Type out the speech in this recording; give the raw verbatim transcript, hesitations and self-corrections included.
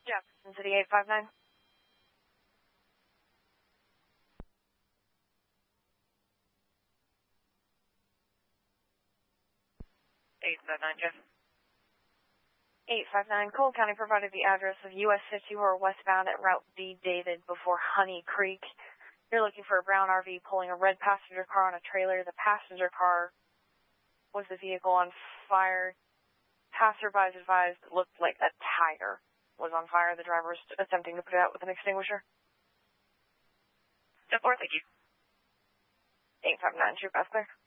Jefferson City eight five nine. eight five nine, Jeff. eight five nine, Cole County provided the address of U S fifty-four westbound at Route B David before Honey Creek. You're looking for a brown R V pulling a red passenger car on a trailer. The passenger car was the vehicle on fire. Passerbys advised it looked like a tire was on fire. The driver was attempting to put it out with an extinguisher. ten four, thank you. eight five nine, True Pass Clear.